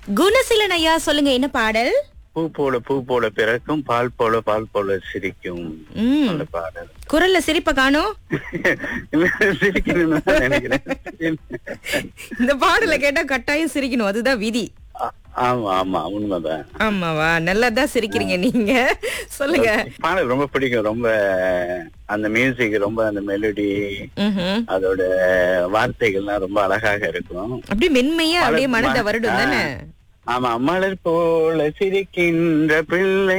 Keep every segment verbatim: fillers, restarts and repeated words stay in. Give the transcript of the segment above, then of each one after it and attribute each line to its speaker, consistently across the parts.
Speaker 1: குணசீலன் ஐயா, சொல்லுங்க என்ன பாடல்?
Speaker 2: பூ போல பூ போல பிறக்கும், பால் போல பால் போல சிரிக்கும்.
Speaker 1: ம்.
Speaker 2: அந்த பாடல்.
Speaker 1: குரல்ல சிரிப்ப காணோம்.
Speaker 2: சிரிக்கணும்னு தான் நினைக்கிறேன்.
Speaker 1: இந்த பாடலை கேட்டா கட்டாயம் சிரிக்கணும், அதுதான் விதி.
Speaker 2: ஆ- ஆமா ஆமா உண்மைதான்.
Speaker 1: ஆமாவா, நல்லாதான் சிரிக்கிறீங்க நீங்க. சொல்லுங்க.
Speaker 2: பாடல் ரொம்ப பிடிக்கும். ரொம்ப அந்த மியூசிக், ரொம்ப அந்த மெலடி,
Speaker 1: ம்ஹும்.
Speaker 2: அதோட வார்த்தைகள்லாம் ரொம்ப அழகாக இருக்கும்.
Speaker 1: அப்படியே மென்மையா அப்படியே
Speaker 2: மலர்
Speaker 1: மனத
Speaker 2: ம-
Speaker 1: வருடும் தானே.
Speaker 2: ஆமா, மலர் போல சிரிக்கின்ற பிள்ளை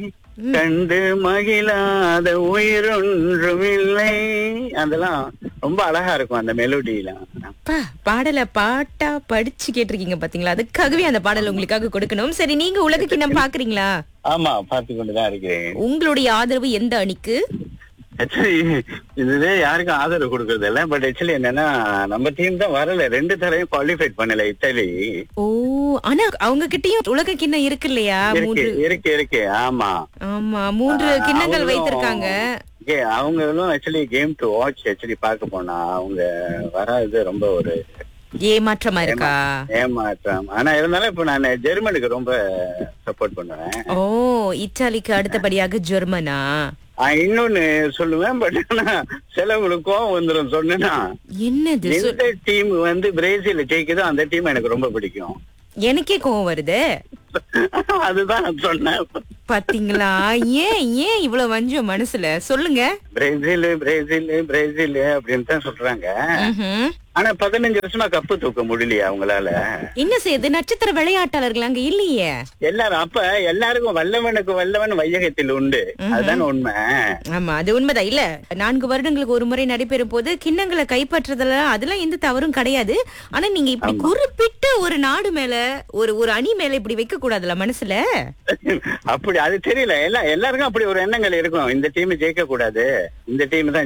Speaker 2: கண்டு மகிழாத உயிரொன்றுமில்லை. அதெல்லாம் ரொம்ப அழகா இருக்கும் அந்த மெலோடிலாம்.
Speaker 1: அப்பா, பாடலை பாட்டா படிச்சு கேட்டிருக்கீங்க பாத்தீங்களா, அதுக்காகவே அந்த பாடல் உங்களுக்காக கொடுக்கணும். சரி, நீங்க உலக கிண்ணம் பாக்குறீங்களா?
Speaker 2: ஆமா, பார்த்து கொண்டுதான் இருக்கிறேன்.
Speaker 1: உங்களுடைய ஆதரவு எந்த அணிக்கு?
Speaker 2: ஆக்சுவலி இதுவே யாருக்கும் ஆதரவு கொடுக்கறது இல்ல. பட் ஆக்சுவலி என்னன்னா, நம்ம டீம் தான் வரல, ரெண்டு தரையும் குவாலிஃபைட் பண்ணல இத்தாலி.
Speaker 1: ஓ, ஆனா அவங்க கிட்டயும் உலக கிண்ணம் இருக்கு இல்லையா?
Speaker 2: இருக்கு
Speaker 1: மூன்று.
Speaker 2: இருக்கு இருக்கு ஆமா
Speaker 1: ஆமா, மூன்று
Speaker 2: ஆஹ்
Speaker 1: கிண்ணங்கள்
Speaker 2: அவங்களும்
Speaker 1: வைத்திருக்காங்க.
Speaker 2: ஏ, அவங்களும் actually came to watch actually பார்க்க போனா அவங்க வராது ரொம்ப ஒரு
Speaker 1: ஏமாற்றமா இருக்கா?
Speaker 2: ஏமாற்றம். ஆனா இருந்தாலும் இப்ப நான் ஜெர்மனுக்கு ரொம்ப சப்போர்ட் பண்ணுவேன்.
Speaker 1: ஓ, இத்தாலிக்கு அடுத்தபடியாக ஜெர்மனா?
Speaker 2: ஆஹ் இன்னொன்னு சொல்லுவேன், பட் ஆனா சிலவங்களுக்கு கோவம் வந்துடும் சொன்னா.
Speaker 1: என்னது சொல்-
Speaker 2: எந்த டீம் வந்து பிரேசில் ஜெயிக்குதோ அந்த டீம் எனக்கு ரொம்ப பிடிக்கும்.
Speaker 1: எனக்கே கோவம் வருது.
Speaker 2: அதுதான் நான் சொன்னேன்.
Speaker 1: பாத்தீங்களா, ஏன் ஏன் இவ்வளவு வஞ்சம் மனசுல? சொல்லுங்க.
Speaker 2: பிரேசில் பிரேசில் பிரேசில் அப்படின்னு தான் சொல்றாங்க.
Speaker 1: ம்ஹும்.
Speaker 2: ஆனா பதினஞ்சு வருஷமா கப்பு தூக்க முடியலையா அவங்களால?
Speaker 1: என்ன செய்யுது, நட்சத்திர விளையாட்டாளர்கள் அங்க இல்லையே.
Speaker 2: எல்லாரும் அப்ப எல்லாருக்கும் வல்லவனுக்கு வல்லவன் வையகத்தில் உண்டு. அதுதான் உண்மை.
Speaker 1: ஆமா, அது உண்மைதான். இல்ல, நான்கு வருடங்களுக்கு ஒரு முறை நடைபெறும் போது கிண்ணங்களை கைப்பற்றுதல அதெல்லாம் எந்த தவறும் கிடையாது. ஆனா நீங்க இப்படி குறிப்பிட்ட ஒரு நாடு மேல, ஒரு ஒரு அணி மேல இப்படி வைக்க கூடாதுல மனசுல.
Speaker 2: அப்படி அது தெரியல. எல்லா எல்லாருக்கும் அப்படி ஒரு எண்ணங்கள் இருக்கும். இந்த டீம் ஜெயிக்க கூடாது, இந்த டீம் தான்